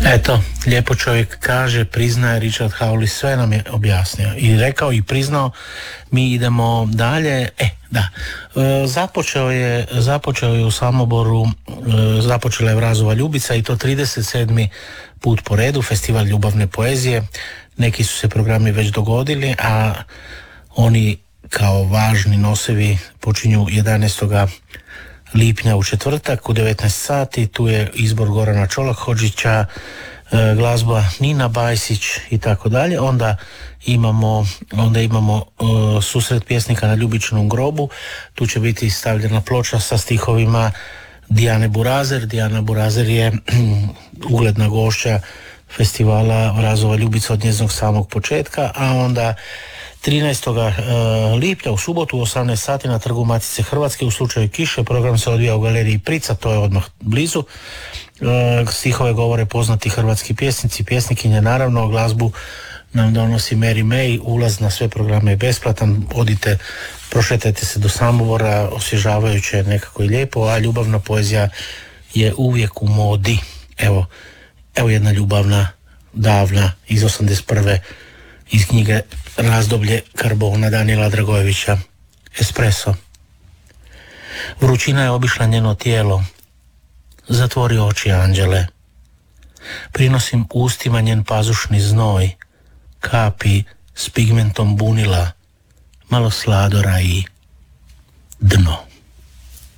Eto, lijepo čovjek kaže, priznaje, Richard Hawley sve nam je objasnio i rekao i priznao. Mi idemo dalje. Započeo je u Samoboru, započela je Vrazova Ljubica i to 37. put po redu, festival ljubavne poezije. Neki su se programi već dogodili, a oni kao važni nosevi počinju 11. lipnja u četvrtak u 19 sati. Tu je izbor Gorana Čolak-Hodžića, glazba Nina Bajsić i tako dalje. Onda imamo susret pjesnika na Ljubičinom grobu. Tu će biti stavljena ploča sa stihovima Dijane Burazer. Dijana Burazer je ugledna gošća festivala Vrazova Ljubica od njezinog samog početka, a onda 13. lipnja u subotu u 18 sati na Trgu Matice Hrvatske u slučaju kiše. Program se odvija u galeriji Prica, to je odmah blizu. Stihove govore poznati hrvatski pjesnici, pjesnikinje, naravno glazbu nam donosi Mary May. Ulaz na sve programe je besplatan. Odite, prošetajte se do Samobora, osvježavajuće, nekako i lijepo, a ljubavna poezija je uvijek u modi. Evo jedna ljubavna, davna, iz 81. iz knjige Razdoblje karbona Danijela Dragojevića. Espresso. Vrućina je obišla njeno tijelo. Zatvori oči, anđele. Prinosim ustima njen pazušni znoj, kapi s pigmentom bunila, malo sladora i dno.